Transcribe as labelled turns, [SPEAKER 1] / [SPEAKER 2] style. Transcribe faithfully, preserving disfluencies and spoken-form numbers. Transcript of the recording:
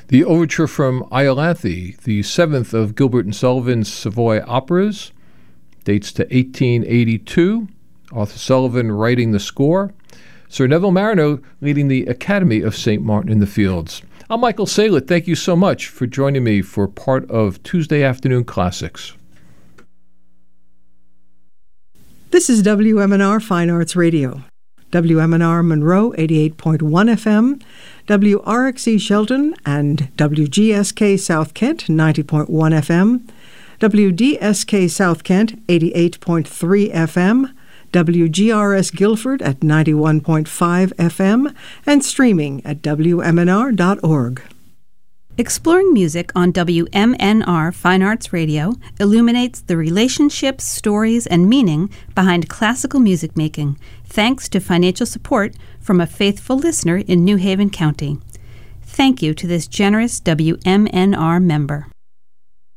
[SPEAKER 1] The overture from Iolanthe, the seventh of Gilbert and Sullivan's Savoy operas, dates to eighteen eighty-two. Arthur Sullivan writing the score. Sir Neville Marino leading the Academy of Saint Martin in the Fields. I'm Michael Saylett. Thank you so much for joining me for part of Tuesday Afternoon Classics.
[SPEAKER 2] This is W M N R Fine Arts Radio. W M N R Monroe, eighty-eight point one F M, W R X E Shelton, and W G S K South Kent, ninety point one F M, W D S K South Kent, eighty-eight point three F M, W G R S Guilford at ninety-one point five F M, and streaming at W M N R dot org.
[SPEAKER 3] Exploring music on W M N R Fine Arts Radio illuminates the relationships, stories, and meaning behind classical music making, thanks to financial support from a faithful listener in New Haven County. Thank you to this generous W M N R member.